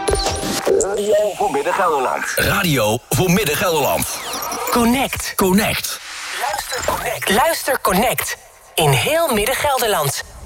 Radio voor Midden-Gelderland. Radio voor Midden-Gelderland. Connect. Connect. Luister Connect. In heel Midden-Gelderland.